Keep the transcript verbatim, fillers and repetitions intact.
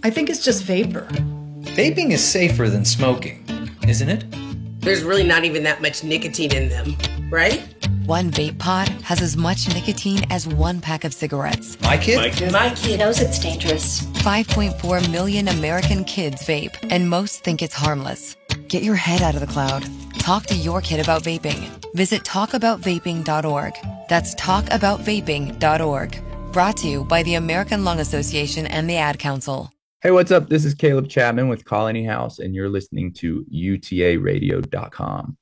I think it's just vapor. Vaping is safer than smoking, isn't it? There's really not even that much nicotine in them, right? One vape pod has as much nicotine as one pack of cigarettes. My kid? My kid, My kid knows it's dangerous. five point four million American kids vape, and most think it's harmless. Get your head out of the cloud. Talk to your kid about vaping. Visit talk about vaping dot org. That's talk about vaping dot org. Brought to you by the American Lung Association and the Ad Council. Hey, what's up? This is Caleb Chapman with Colony House, and you're listening to U T A radio dot com.